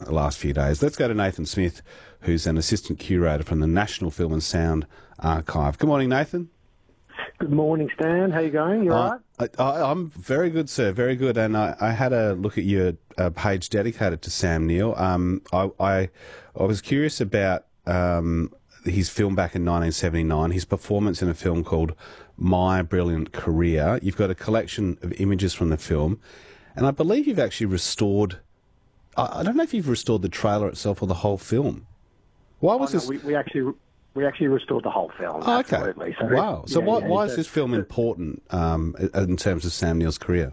the last few days. Let's go to Nathan Smith, who's an assistant curator from the National Film and Sound Archive. Good morning, Nathan. Good morning, Stan. How you going? You all right? I'm very good, sir. Very good. And I had a look at your page dedicated to Sam Neill. I was curious about his film back in 1979, his performance in a film called My Brilliant Career. You've got a collection of images from the film, and I believe you've actually restored... I don't know if you've restored the trailer itself or the whole film. Why was this... We actually restored the whole film. Oh, okay. Absolutely. So, wow. So why is this film important in terms of Sam Neill's career?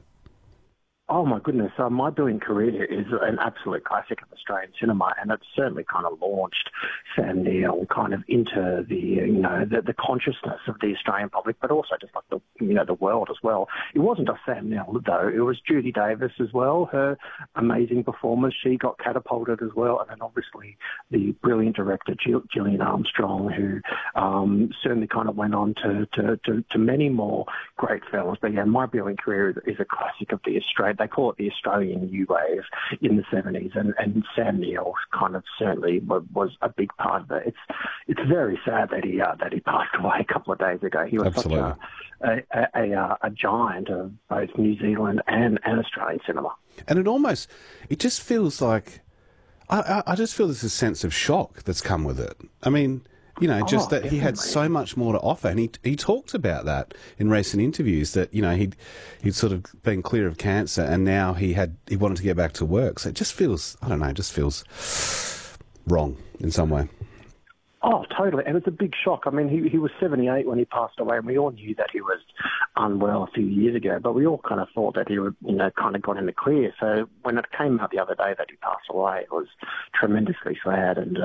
Oh, my goodness. My Brilliant Career is an absolute classic of Australian cinema, and it's certainly kind of launched Sam Neill kind of into the consciousness of the Australian public, but also just like the world as well. It wasn't just Sam Neill, though. It was Judy Davis as well. Her amazing performance. She got catapulted as well. And then obviously the brilliant director, Gillian Armstrong, who certainly kind of went on to many more great films. But yeah, My Brilliant Career is a classic of the Australian. They call it the Australian New Wave in the 70s, and Sam Neill kind of certainly was a big part of it. It's very sad that he passed away a couple of days ago. He was Absolutely. such a giant of both New Zealand and Australian cinema. And it just feels like I just feel there's a sense of shock that's come with it. I mean, that definitely. He had so much more to offer, and he talked about that in recent interviews, that he'd sort of been clear of cancer, and now he wanted to get back to work. So it just feels, I don't know, it just feels wrong in some way. Oh, totally. And it's a big shock. I mean, he was 78 when he passed away, and we all knew that he was unwell a few years ago, but we all kind of thought that he would, kind of got in the clear. So when it came out the other day that he passed away, it was tremendously sad. And,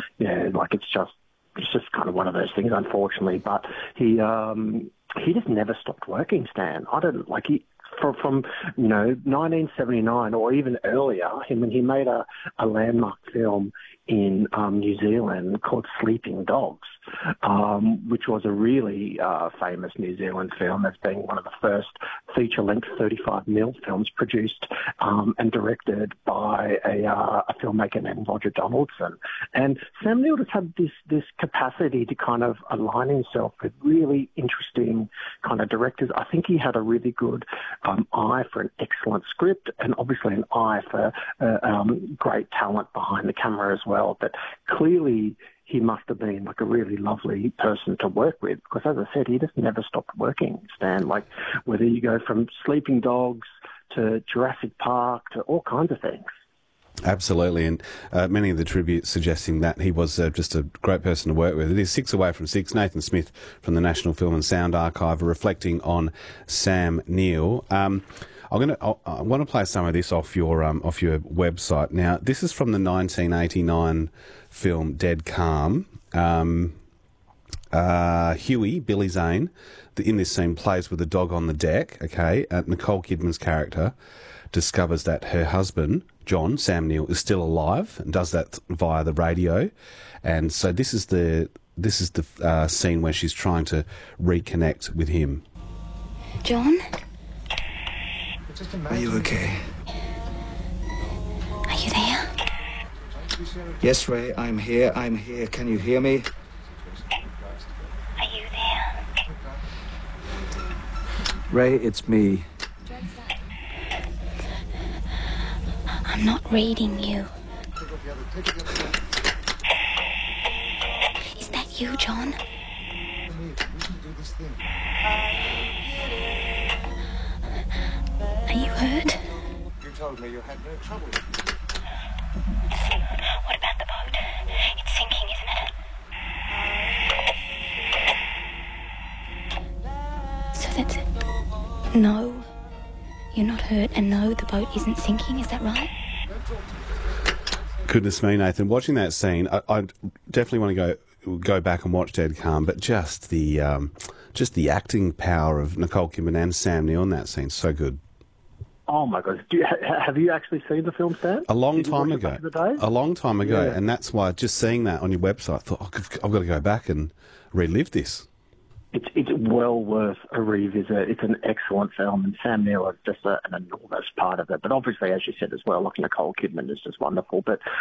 it's just kind of one of those things, unfortunately. But he just never stopped working, Stan. From 1979 or even earlier, when he made a landmark film in New Zealand called Sleeping Dogs, which was a really famous New Zealand film as being one of the first feature-length 35mm films produced and directed by a filmmaker named Roger Donaldson. And Sam Neill just had this capacity to kind of align himself with really interesting kind of directors. I think he had a really good eye for an excellent script, and obviously an eye for great talent behind the camera as well. But clearly he must have been like a really lovely person to work with, because as I said, he just never stopped working, Stan. Like whether you go from Sleeping Dogs to Jurassic Park to all kinds of things. Absolutely, and many of the tributes suggesting that he was just a great person to work with. It is 6 away from 6. Nathan Smith from the National Film and Sound Archive reflecting on Sam Neill. I want to play some of this off your website. Now, this is from the 1989 film Dead Calm. Huey, Billy Zane, in this scene plays with the dog on the deck. Okay, Nicole Kidman's character discovers that her husband, John, Sam Neill, is still alive, and does that via the radio. And so this is the scene where she's trying to reconnect with him. John? Are you okay? Are you there? Yes, Ray, I'm here. Can you hear me? Are you there? Ray, it's me. I'm not reading you. Is that you, John? Are you hurt? You told me you had no trouble. What about the boat? It's sinking, isn't it? So that's it. No, you're not hurt, and no, the boat isn't sinking, is that right? Goodness me, Nathan. Watching that scene, I definitely want to go back and watch Dead Calm, but just the acting power of Nicole Kidman and Sam Neill in that scene, so good. Oh my God! Have you actually seen the film, Stan? A long time ago, Yeah. And that's why just seeing that on your website, I thought, I've got to go back and relive this. It's well worth a revisit. It's an excellent film, and Sam Neill is just an enormous part of it. But obviously, as you said as well, like Nicole Kidman is just wonderful. But